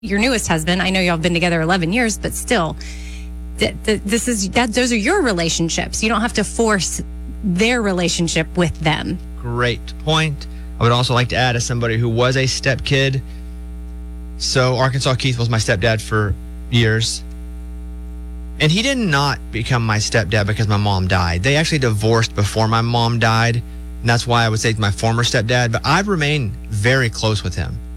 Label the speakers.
Speaker 1: your newest husband. I know y'all have been together 11 years, but still, those are your relationships. You don't have to force their relationship with them.
Speaker 2: Great point. I would also like to add, as somebody who was a step kid, so Arkansas Keith was my stepdad for years. And he did not become my stepdad because my mom died. They actually divorced before my mom died. And that's why I would say he's my former stepdad. But I've remained very close with him.